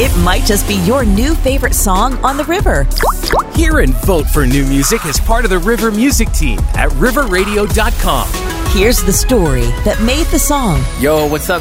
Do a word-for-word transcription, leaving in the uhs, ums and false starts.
It might just be your new favorite song on the river. Hear and vote for new music as part of the River Music Team at river radio dot com. Here's the story that made the song. Yo, what's up,